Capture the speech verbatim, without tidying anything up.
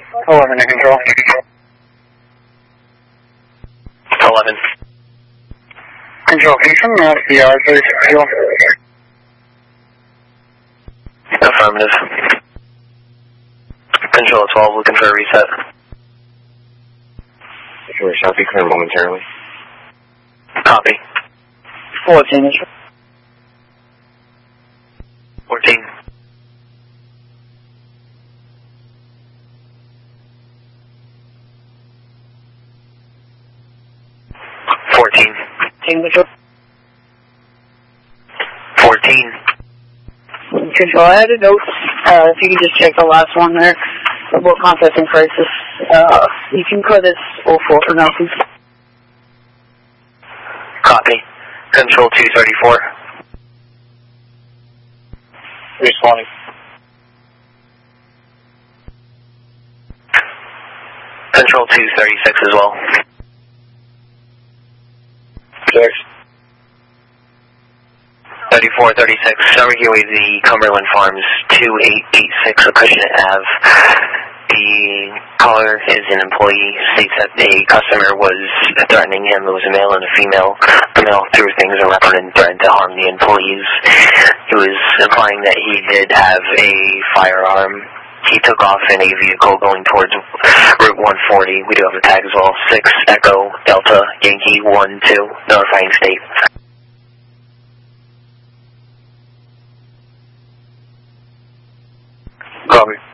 eleven to control. eleven. Control, can you send me out the R thirty-six fuel? Affirmative. Control twelve, looking for a reset. Sure, shall be clear momentarily. Copy. fourteen. fourteen. fourteen. Control. fourteen. Control, I had a note. Uh, if you can just check the last one there about contacting crisis. Uh, you can call this oh four for now, please. Copy. Control two thirty-four. Responding. Control two thirty-six as well. Six. thirty-four thirty-six, Summer U A V, Cumberland Farms, two eight eight six Acushnet Avenue. The caller is an employee, states that a customer was threatening him. It was a male and a female. The male threw things around and threatened to harm the employees. He was implying that he did have a firearm. He took off in a vehicle going towards Route one forty. We do have a tag as well. six Echo Delta Yankee one two, notifying state. Copy.